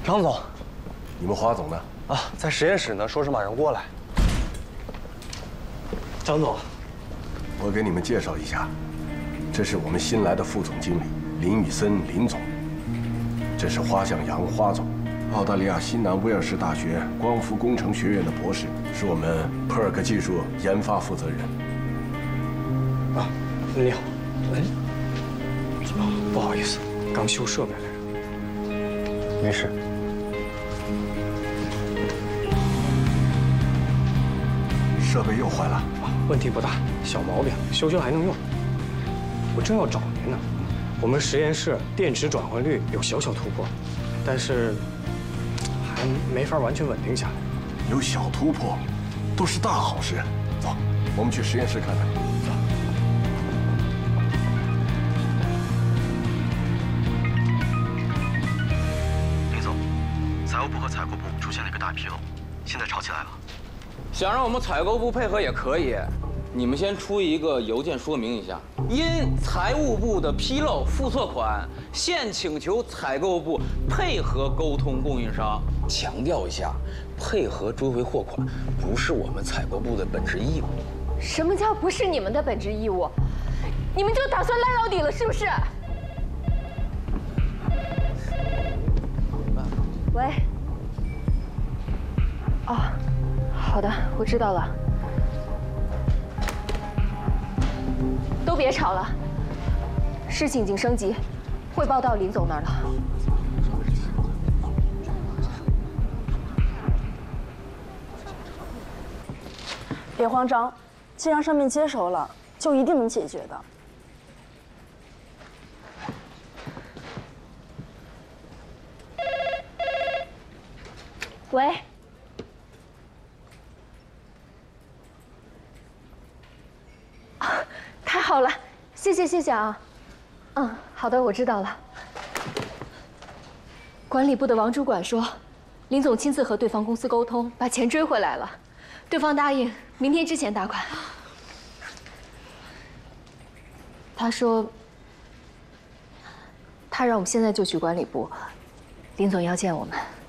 张总， 你们华总呢？ 啊，在实验室呢，说是马上过来。张总， 我给你们介绍一下，这是我们新来的副总经理林宇森林总，这是花向阳花总，澳大利亚新南威尔士大学光伏工程学院的博士，是我们 PERC 技术研发负责人。 啊，你好，哎，不好意思，刚修设备来着。没事。 设备又坏了。 问题不大，小毛病，修修还能用。我正要找您呢。我们实验室电池转换率有小小突破，但是还没法完全稳定下来。 有小突破，都是大好事。走，我们去实验室看看。走。 林总，财务部和采购部出现了一个大纰漏，现在吵起来了。 想让我们采购部配合也可以，你们先出一个邮件说明一下，因财务部的纰漏付错款，现请求采购部配合沟通供应商。强调一下，配合追回货款不是我们采购部的本职义务。 什么叫不是你们的本职义务？你们就打算赖到底了，是不是？喂。哦。 好的，我知道了。都别吵了，事情已经升级，汇报到林总那儿了。 别慌张，既然上面接手了，就一定能解决的。 喂。 太好了，谢谢啊！嗯，好的，我知道了。管理部的王主管说，林总亲自和对方公司沟通，把钱追回来了。对方答应明天之前打款。他说，他让我们现在就去管理部，林总要见我们。